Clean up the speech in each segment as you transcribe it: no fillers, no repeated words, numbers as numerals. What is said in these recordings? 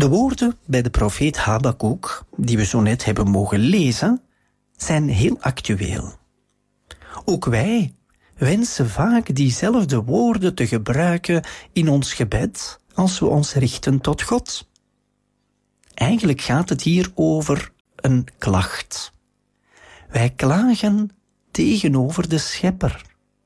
De woorden bij de profeet Habakuk, die we zo net hebben mogen lezen, zijn heel actueel. Ook wij wensen vaak diezelfde woorden te gebruiken in ons gebed als we ons richten tot God. Eigenlijk gaat het hier over een klacht. Wij klagen tegenover de Schepper.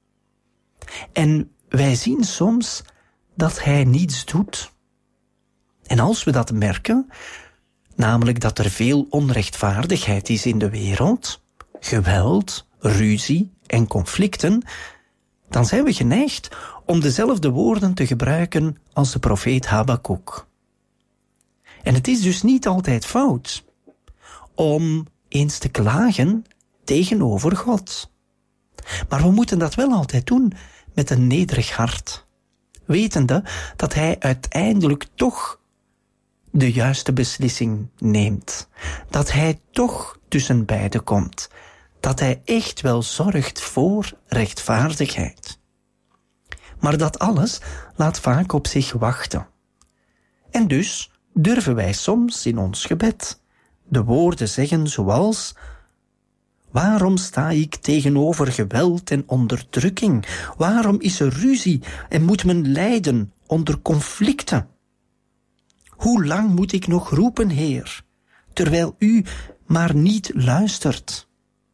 En wij zien soms dat Hij niets doet. En als we dat merken, namelijk dat er veel onrechtvaardigheid is in de wereld, geweld, ruzie en conflicten, dan zijn we geneigd om dezelfde woorden te gebruiken als de profeet Habakuk. En het is dus niet altijd fout om eens te klagen tegenover God. Maar we moeten dat wel altijd doen met een nederig hart, wetende dat Hij uiteindelijk toch de juiste beslissing neemt. Dat Hij toch tussen beiden komt. Dat Hij echt wel zorgt voor rechtvaardigheid. Maar dat alles laat vaak op zich wachten. En dus durven wij soms in ons gebed de woorden zeggen zoals: waarom sta ik tegenover geweld en onderdrukking? Waarom is er ruzie en moet men lijden onder conflicten? Hoe lang moet ik nog roepen, Heer, terwijl u maar niet luistert?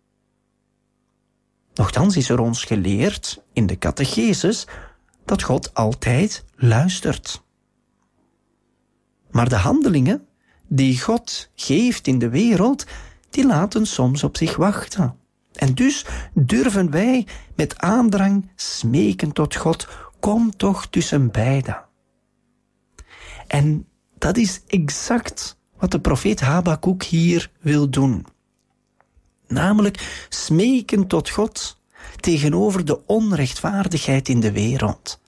Nochtans is er ons geleerd in de catechesis dat God altijd luistert. Maar de handelingen die God geeft in de wereld, die laten soms op zich wachten. En dus durven wij met aandrang smeken tot God: kom toch tussen beiden. En dat is exact wat de profeet Habakuk hier wil doen. Namelijk smeken tot God tegenover de onrechtvaardigheid in de wereld.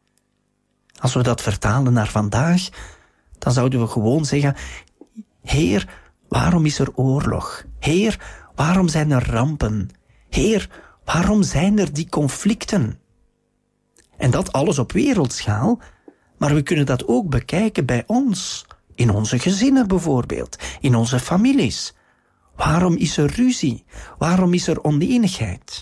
Als we dat vertalen naar vandaag, dan zouden we gewoon zeggen: Heer, waarom is er oorlog? Heer, waarom zijn er rampen? Heer, waarom zijn er die conflicten? En dat alles op wereldschaal, maar we kunnen dat ook bekijken bij ons, in onze gezinnen bijvoorbeeld, in onze families. Waarom is er ruzie? Waarom is er oneenigheid?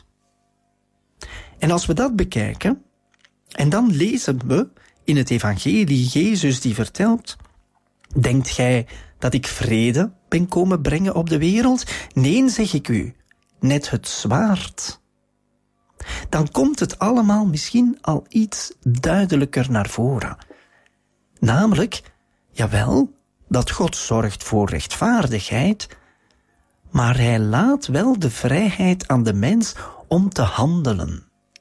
En als we dat bekijken, en dan lezen we in het evangelie Jezus die vertelt: denkt gij dat ik vrede ben komen brengen op de wereld? Nee, zeg ik u, net het zwaard. Dan komt het allemaal misschien al iets duidelijker naar voren. Namelijk, jawel, dat God zorgt voor rechtvaardigheid, maar Hij laat wel de vrijheid aan de mens om te handelen.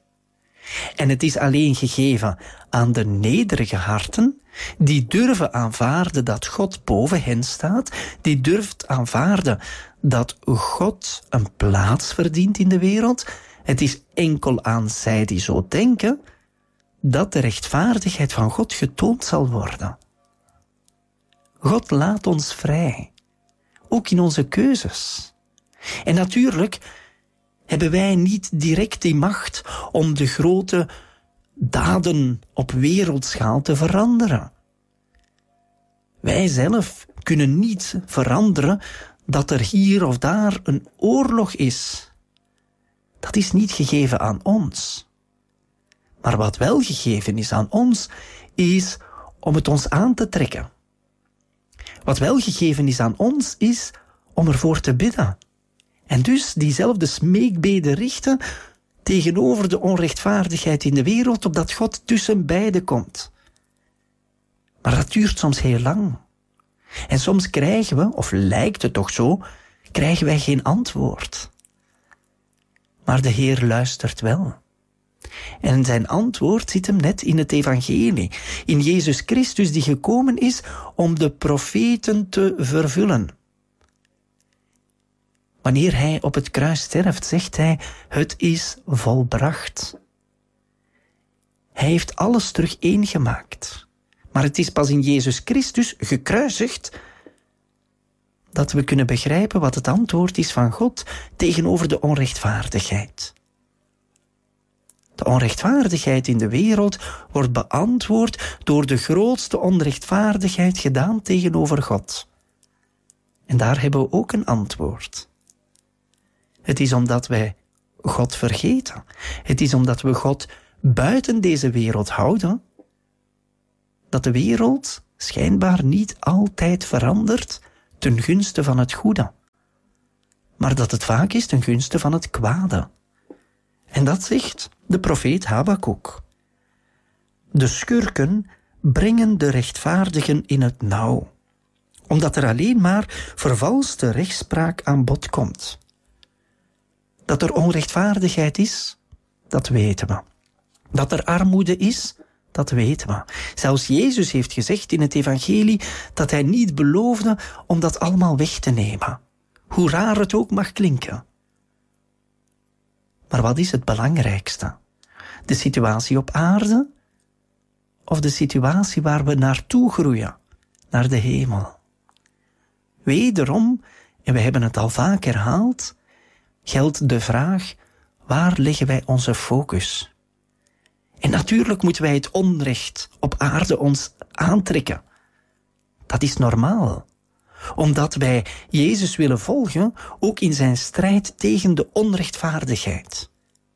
En het is alleen gegeven aan de nederige harten, die durven aanvaarden dat God boven hen staat, die durft aanvaarden dat God een plaats verdient in de wereld. Het is enkel aan zij die zo denken dat de rechtvaardigheid van God getoond zal worden. God laat ons vrij, ook in onze keuzes. En natuurlijk hebben wij niet direct die macht om de grote daden op wereldschaal te veranderen. Wij zelf kunnen niet veranderen dat er hier of daar een oorlog is. Dat is niet gegeven aan ons. Maar wat wel gegeven is aan ons, is om het ons aan te trekken. Wat wel gegeven is aan ons, is om ervoor te bidden. En dus diezelfde smeekbeden richten tegenover de onrechtvaardigheid in de wereld, opdat God tussen beiden komt. Maar dat duurt soms heel lang. En soms krijgen we, of lijkt het toch zo, krijgen wij geen antwoord. Maar de Heer luistert wel. En zijn antwoord zit hem net in het evangelie, in Jezus Christus die gekomen is om de profeten te vervullen. Wanneer hij op het kruis sterft, zegt hij: het is volbracht. Hij heeft alles terug eengemaakt. Maar het is pas in Jezus Christus gekruisigd dat we kunnen begrijpen wat het antwoord is van God tegenover de onrechtvaardigheid. De onrechtvaardigheid in de wereld wordt beantwoord door de grootste onrechtvaardigheid gedaan tegenover God. En daar hebben we ook een antwoord. Het is omdat wij God vergeten. Het is omdat we God buiten deze wereld houden, dat de wereld schijnbaar niet altijd verandert ten gunste van het goede, maar dat het vaak is ten gunste van het kwade. En dat zegt de profeet Habakuk. De schurken brengen de rechtvaardigen in het nauw, omdat er alleen maar vervalste rechtspraak aan bod komt. Dat er onrechtvaardigheid is, dat weten we. Dat er armoede is, dat weten we. Zelfs Jezus heeft gezegd in het evangelie dat hij niet beloofde om dat allemaal weg te nemen. Hoe raar het ook mag klinken. Maar wat is het belangrijkste? De situatie op aarde of de situatie waar we naartoe groeien, naar de hemel? Wederom, en we hebben het al vaak herhaald, geldt de vraag: waar leggen wij onze focus? En natuurlijk moeten wij het onrecht op aarde ons aantrekken. Dat is normaal, omdat wij Jezus willen volgen, ook in zijn strijd tegen de onrechtvaardigheid.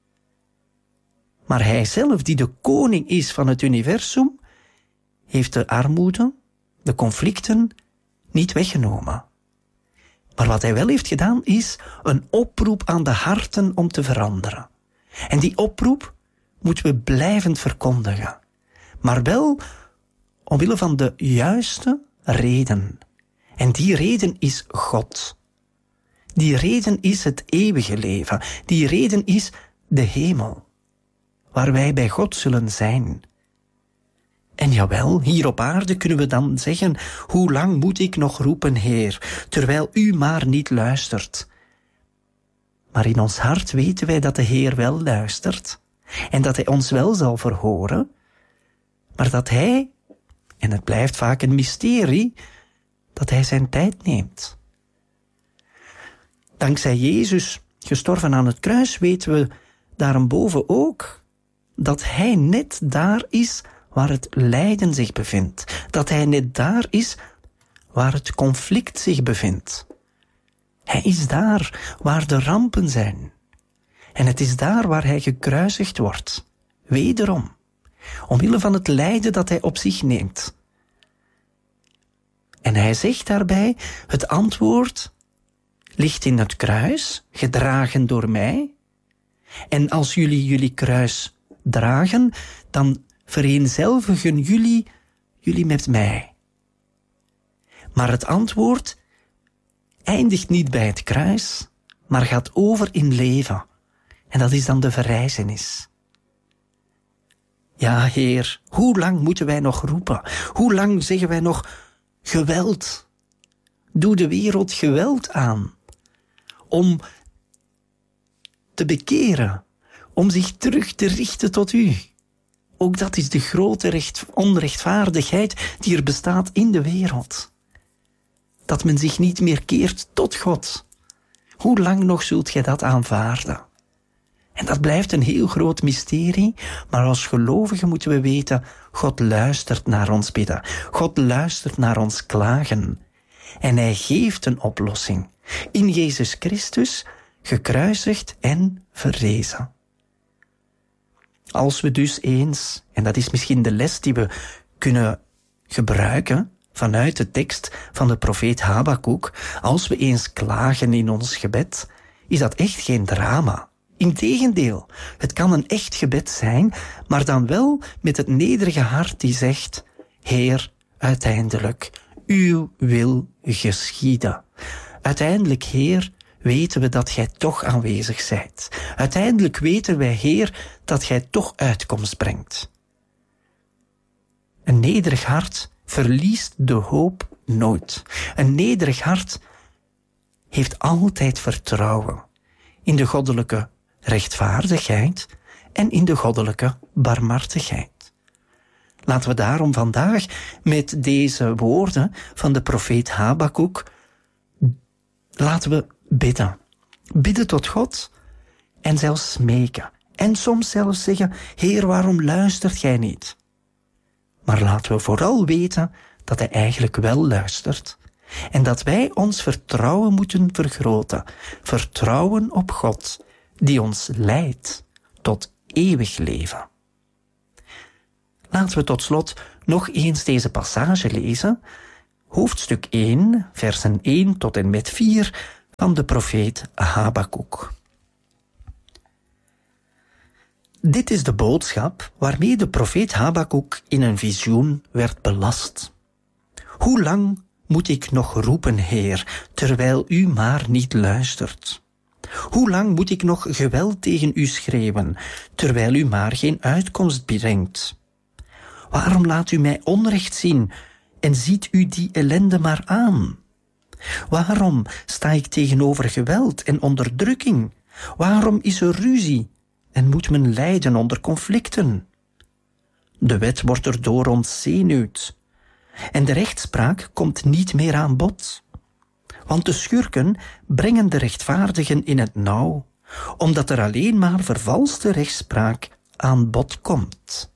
Maar hij zelf, die de koning is van het universum, heeft de armoede, de conflicten niet weggenomen. Maar wat hij wel heeft gedaan, is een oproep aan de harten om te veranderen. En die oproep moeten we blijvend verkondigen. Maar wel omwille van de juiste reden. En die reden is God. Die reden is het eeuwige leven. Die reden is de hemel, waar wij bij God zullen zijn. En jawel, hier op aarde kunnen we dan zeggen: hoe lang moet ik nog roepen, Heer, terwijl u maar niet luistert? Maar in ons hart weten wij dat de Heer wel luistert en dat hij ons wel zal verhoren, maar dat hij, en het blijft vaak een mysterie, dat hij zijn tijd neemt. Dankzij Jezus, gestorven aan het kruis, weten we daarboven ook dat hij net daar is waar het lijden zich bevindt. Dat hij net daar is waar het conflict zich bevindt. Hij is daar waar de rampen zijn. En het is daar waar hij gekruisigd wordt. Wederom, omwille van het lijden dat hij op zich neemt. En hij zegt daarbij: het antwoord ligt in het kruis, gedragen door mij. En als jullie kruis dragen, dan vereenzelvigen jullie met mij. Maar het antwoord eindigt niet bij het kruis, maar gaat over in leven. En dat is dan de verrijzenis. Ja, Heer, hoe lang moeten wij nog roepen? Hoe lang zeggen wij nog: geweld? Doe de wereld geweld aan. Om te bekeren, om zich terug te richten tot u. Ook dat is de grote onrechtvaardigheid die er bestaat in de wereld. Dat men zich niet meer keert tot God. Hoe lang nog zult gij dat aanvaarden? En dat blijft een heel groot mysterie, maar als gelovigen moeten we weten: God luistert naar ons bidden. God luistert naar ons klagen. En hij geeft een oplossing. In Jezus Christus, gekruisigd en verrezen. Als we dus eens, en dat is misschien de les die we kunnen gebruiken vanuit de tekst van de profeet Habakuk, als we eens klagen in ons gebed, is dat echt geen drama. Integendeel, het kan een echt gebed zijn, maar dan wel met het nederige hart die zegt: Heer, uiteindelijk, uw wil geschieden. Uiteindelijk, Heer, weten we dat gij toch aanwezig zijt. Uiteindelijk weten wij, Heer, dat gij toch uitkomst brengt. Een nederig hart verliest de hoop nooit. Een nederig hart heeft altijd vertrouwen in de goddelijke rechtvaardigheid en in de goddelijke barmhartigheid. Laten we daarom vandaag met deze woorden van de profeet Habakuk, laten we bidden. Bidden tot God en zelfs smeken En soms zelfs zeggen, Heer, waarom luistert gij niet? Maar laten we vooral weten dat hij eigenlijk wel luistert. En dat wij ons vertrouwen moeten vergroten. Vertrouwen op God, die ons leidt tot eeuwig leven. Laten we tot slot nog eens deze passage lezen. Hoofdstuk 1, versen 1 tot en met 4 van de profeet Habakuk. Dit is de boodschap waarmee de profeet Habakuk in een visioen werd belast. Hoe lang moet ik nog roepen, Heer, terwijl u maar niet luistert? Hoe lang moet ik nog geweld tegen u schreeuwen, terwijl u maar geen uitkomst brengt? Waarom laat u mij onrecht zien en ziet u die ellende maar aan? Waarom sta ik tegenover geweld en onderdrukking? Waarom is er ruzie en moet men lijden onder conflicten? De wet wordt erdoor ontzenuwd en de rechtspraak komt niet meer aan bod. Want de schurken brengen de rechtvaardigen in het nauw, omdat er alleen maar vervalste rechtspraak aan bod komt.